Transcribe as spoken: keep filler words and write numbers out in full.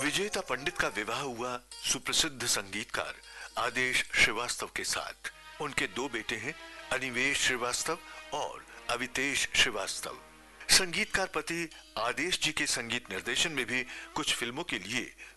विजेता पंडित का विवाह हुआ सुप्रसिद्ध संगीतकार आदेश श्रीवास्तव के साथ। उनके दो बेटे हैं, अनिवेश श्रीवास्तव और अवितेश श्रीवास्तव। संगीतकार पति आदेश जी के संगीत निर्देशन में भी कुछ फिल्मों के लिए